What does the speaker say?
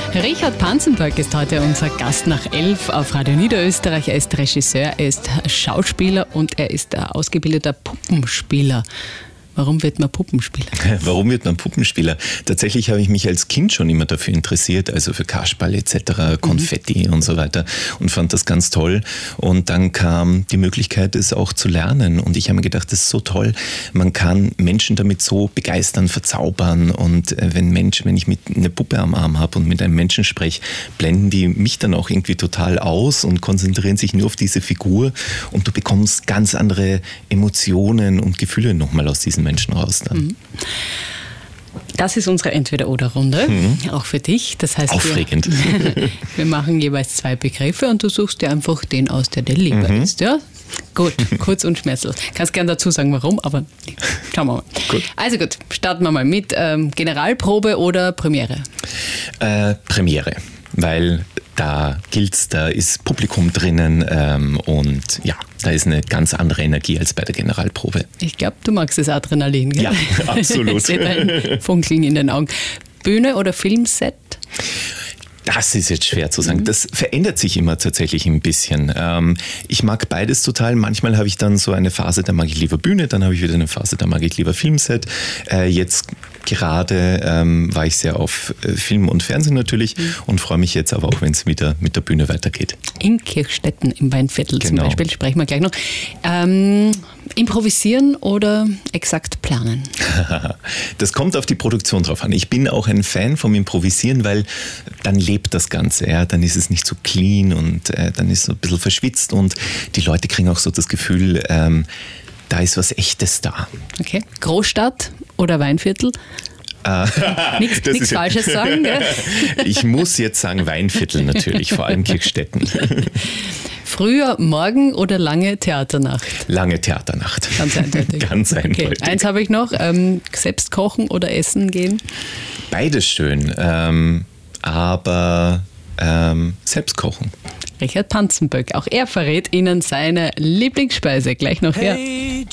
Richard Panzenberg ist heute unser Gast nach 11 auf Radio Niederösterreich. Er ist Regisseur, er ist Schauspieler und er ist ausgebildeter Puppenspieler. Warum wird man Puppenspieler? Warum wird man Puppenspieler? Tatsächlich habe ich mich als Kind schon immer dafür interessiert, also für Kasperl etc., Konfetti und so weiter und fand das ganz toll. Und dann kam die Möglichkeit, es auch zu lernen und ich habe mir gedacht, das ist so toll, man kann Menschen damit so begeistern, verzaubern und wenn ich mit einer Puppe am Arm habe und mit einem Menschen spreche, blenden die mich dann auch irgendwie total aus und konzentrieren sich nur auf diese Figur und du bekommst ganz andere Emotionen und Gefühle nochmal aus diesen Menschen raus dann. Das ist unsere Entweder-oder-Runde, auch für dich. Das heißt, aufregend. Wir machen jeweils 2 Begriffe und du suchst dir einfach den aus, der dir lieber ist. Ja? Gut, kurz und schmerzlos. Kannst gerne dazu sagen, warum, aber schauen wir mal. Gut. Also gut, starten wir mal mit Generalprobe oder Premiere? Premiere, weil da ist Publikum drinnen und ja, da ist eine ganz andere Energie als bei der Generalprobe. Ich glaube, du magst das Adrenalin, gell? Ja, absolut. Ich sehe ein Funkeln in den Augen. Bühne oder Filmset? Das ist jetzt schwer zu sagen. Das verändert sich immer tatsächlich ein bisschen. Ich mag beides total. Manchmal habe ich dann so eine Phase, da mag ich lieber Bühne, dann habe ich wieder eine Phase, da mag ich lieber Filmset. Jetzt gerade war ich sehr auf Film und Fernsehen natürlich und freue mich jetzt aber auch, wenn es wieder mit der Bühne weitergeht. In Kirchstetten im Weinviertel zum Genau. Beispiel, sprechen wir gleich noch. Improvisieren oder exakt planen? Das kommt auf die Produktion drauf an. Ich bin auch ein Fan vom Improvisieren, weil dann lebt das Ganze. Ja? Dann ist es nicht so clean und dann ist es so ein bisschen verschwitzt und die Leute kriegen auch so das Gefühl, da ist was Echtes da. Okay. Großstadt oder Weinviertel? Nichts Falsches sagen, gell? Ich muss jetzt sagen Weinviertel natürlich, vor allem Kirchstetten. Früher, morgen oder lange Theaternacht? Lange Theaternacht. Ganz eindeutig. Ganz eindeutig. Okay. Eins habe ich noch, selbst kochen oder essen gehen? Beides schön, aber selbst kochen. Richard Panzenberg, auch er verrät Ihnen seine Lieblingsspeise gleich noch her. Hey